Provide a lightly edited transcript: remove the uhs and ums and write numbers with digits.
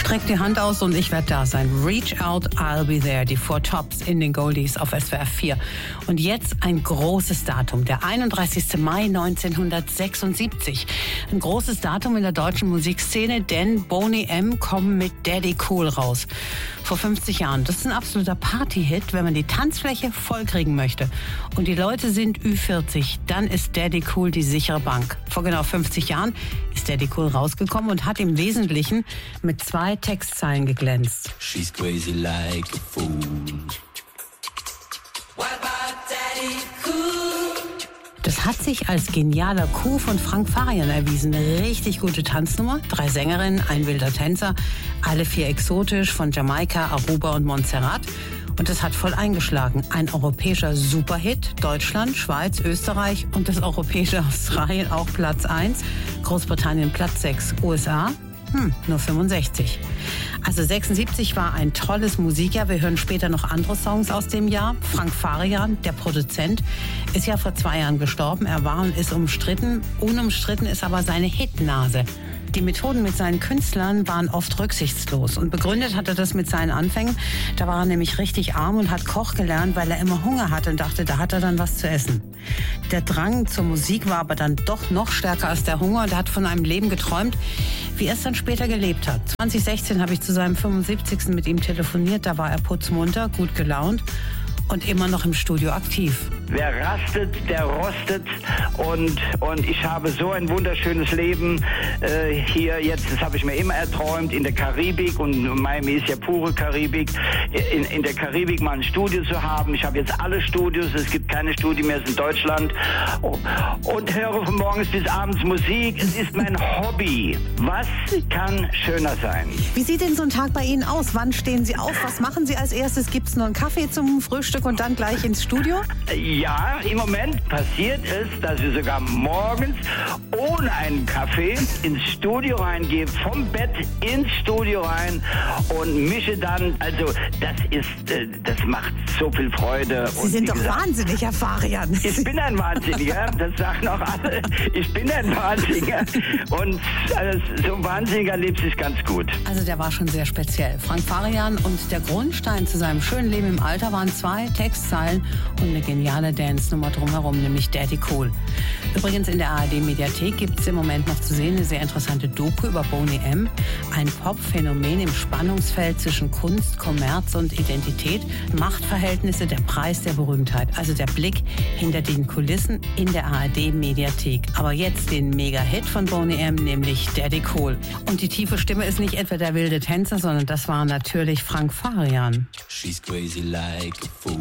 Streck die Hand aus und ich werde da sein. Reach out, I'll be there. Die Four Tops in den Goldies auf SWR 4. Und jetzt ein großes Datum, der 31. Mai 1976. Ein großes Datum in der deutschen Musikszene, denn Boney M. kommen mit Daddy Cool raus. Vor 50 Jahren. Das ist ein absoluter Party-Hit, wenn man die Tanzfläche vollkriegen möchte. Und die Leute sind Ü40. Dann ist Daddy Cool die sichere Bank. Vor genau 50 Jahren ist Daddy Cool rausgekommen und hat im Wesentlichen mit 2 Textzeilen geglänzt. She's crazy like a fool. What about Daddy Cool? Das hat sich als genialer Coup von Frank Farian erwiesen. Eine richtig gute Tanznummer. 3 Sängerinnen, ein wilder Tänzer, alle 4 exotisch von Jamaika, Aruba und Montserrat. Und das hat voll eingeschlagen. Ein europäischer Superhit. Deutschland, Schweiz, Österreich und das europäische Australien auch Platz 1. Großbritannien Platz 6. USA? Nur 65. Also 76 war ein tolles Musikjahr. Wir hören später noch andere Songs aus dem Jahr. Frank Farian, der Produzent, ist ja vor 2 Jahren gestorben. Er war und ist umstritten. Unumstritten ist aber seine Hitnase. Die Methoden mit seinen Künstlern waren oft rücksichtslos. Und begründet hat er das mit seinen Anfängen. Da war er nämlich richtig arm und hat Koch gelernt, weil er immer Hunger hatte und dachte, da hat er dann was zu essen. Der Drang zur Musik war aber dann doch noch stärker als der Hunger. Und er hat von einem Leben geträumt, wie er es dann später gelebt hat. 2016 habe ich zu seinem 75. mit ihm telefoniert. Da war er putzmunter, gut gelaunt und immer noch im Studio aktiv. Wer rastet, der rostet und ich habe so ein wunderschönes Leben hier jetzt, das habe ich mir immer erträumt, in der Karibik, und Miami ist ja pure Karibik, in der Karibik mal ein Studio zu haben. Ich habe jetzt alle Studios, es gibt keine Studio mehr in Deutschland und höre von morgens bis abends Musik. Es ist mein Hobby. Was kann schöner sein? Wie sieht denn so ein Tag bei Ihnen aus? Wann stehen Sie auf? Was machen Sie als erstes? Gibt es nur einen Kaffee zum Frühstück und dann gleich ins Studio? Ja, im Moment passiert es, dass ich sogar morgens ohne einen Kaffee ins Studio reingehe, vom Bett ins Studio rein und mische dann. Also das macht so viel Freude. Sie sind doch wahnsinnig, Herr Farian. Ich bin ein Wahnsinniger, das sagen auch alle. Ich bin ein Wahnsinniger und so ein Wahnsinniger lebt sich ganz gut. Also der war schon sehr speziell. Frank Farian, und der Grundstein zu seinem schönen Leben im Alter waren 2 Textzeilen und eine geniale Dance-Nummer drumherum, nämlich Daddy Cool. Übrigens in der ARD-Mediathek gibt es im Moment noch zu sehen eine sehr interessante Doku über Boney M., ein Pop-Phänomen im Spannungsfeld zwischen Kunst, Kommerz und Identität, Machtverhältnisse, der Preis der Berühmtheit, also der Blick hinter den Kulissen in der ARD-Mediathek. Aber jetzt den Mega-Hit von Boney M., nämlich Daddy Cool. Und die tiefe Stimme ist nicht etwa der wilde Tänzer, sondern das war natürlich Frank Farian. She's crazy like a fool.